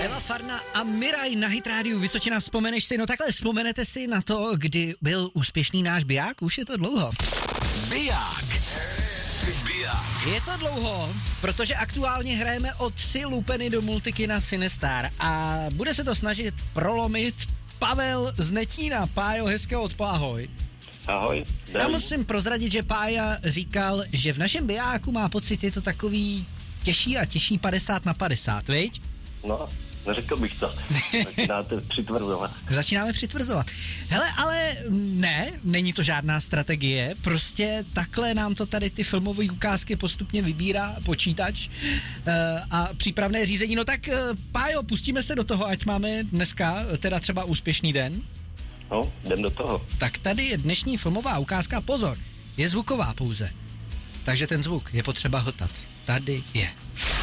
Eva Farna a Miraj na Hit Radio Vysočina. Vzpomeneš si, no takhle vzpomenete si na to, kdy byl úspěšný náš biják? Už je to dlouho. Biják. Je to dlouho, protože aktuálně hrajeme o 3 lupeny do multikina Cinestar a bude se to snažit prolomit Pavel z Netína. Pájo, hezkého odpoledne, ahoj. Ahoj. Já musím prozradit, že Pája říkal, že v našem bijáku má pocit, je to takový těžší a těžší 50/50, viď? No, neřekl bych to. Začínáte přitvrzovat. Začínáme přitvrzovat. Hele, ale ne, není to žádná strategie, prostě takhle nám to tady ty filmové ukázky postupně vybírá počítač a přípravné řízení. No tak, Pájo, pustíme se do toho, ať máme dneska teda třeba úspěšný den. No, jdem do toho. Tak tady je dnešní filmová ukázka, pozor, je zvuková pouze, takže ten zvuk je potřeba hltat. Tady je.